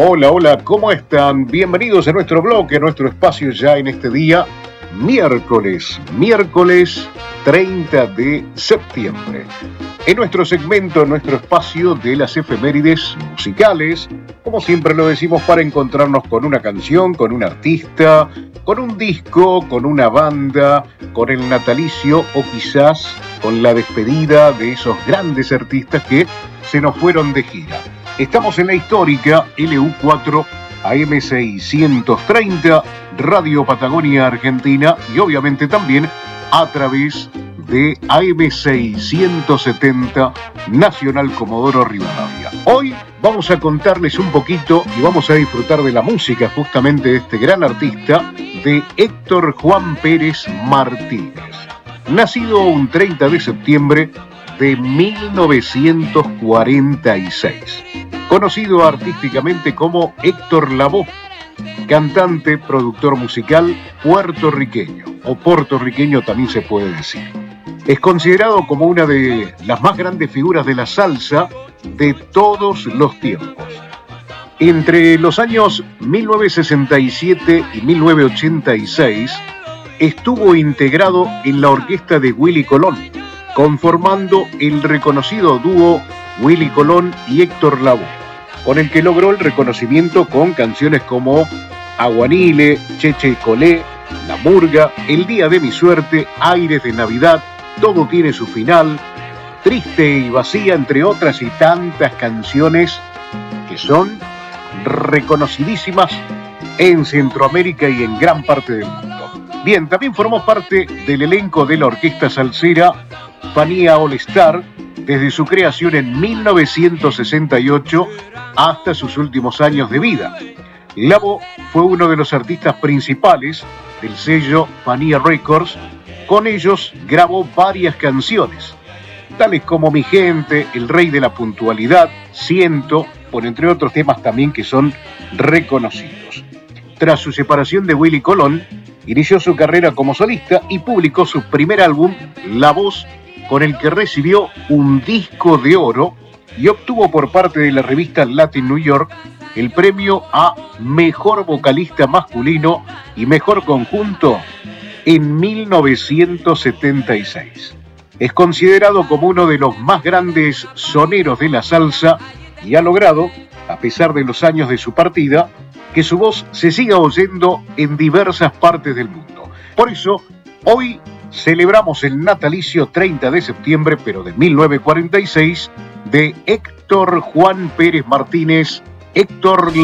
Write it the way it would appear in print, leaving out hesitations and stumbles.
Hola, hola, ¿cómo están? Bienvenidos a nuestro blog, a nuestro espacio ya en este día, miércoles 30 de septiembre. En nuestro segmento, en nuestro espacio de las efemérides musicales, como siempre lo decimos, para encontrarnos con una canción, con un artista, con un disco, con una banda, con el natalicio o quizás con la despedida de esos grandes artistas que se nos fueron de gira. Estamos en la histórica LU4 AM630, Radio Patagonia Argentina, y obviamente también a través de AM670 Nacional Comodoro Rivadavia. Hoy vamos a contarles un poquito y vamos a disfrutar de la música justamente de este gran artista, de Héctor Juan Pérez Martínez. Nacido un 30 de septiembre de 1946. Conocido artísticamente como Héctor Lavoe, cantante, productor musical puertorriqueño, o puertorriqueño también se puede decir. Es considerado como una de las más grandes figuras de la salsa de todos los tiempos. Entre los años 1967 y 1986 estuvo integrado en la orquesta de Willy Colón, conformando el reconocido dúo Willy Colón y Héctor Lavoe, con el que logró el reconocimiento con canciones como Aguanile, Cheche Colé, La Murga, El Día de mi Suerte, Aires de Navidad, Todo tiene su final, Triste y Vacía, entre otras y tantas canciones que son reconocidísimas en Centroamérica y en gran parte del mundo. Bien, también formó parte del elenco de la orquesta salsera Fania All Star desde su creación en 1968 hasta sus últimos años de vida. Lavoe fue uno de los artistas principales del sello Fania Records. Con ellos grabó varias canciones, tales como Mi Gente, El Rey de la Puntualidad, Siento, por entre otros temas también que son reconocidos. Tras su separación de Willy Colón, inició su carrera como solista y publicó su primer álbum, La Voz, con el que recibió un disco de oro y obtuvo por parte de la revista Latin New York el premio a Mejor Vocalista Masculino y Mejor Conjunto en 1976. Es considerado como uno de los más grandes soneros de la salsa y ha logrado, a pesar de los años de su partida, que su voz se siga oyendo en diversas partes del mundo. Por eso, hoy celebramos el natalicio 30 de septiembre, pero de 1946, de Héctor Juan Pérez Martínez, Héctor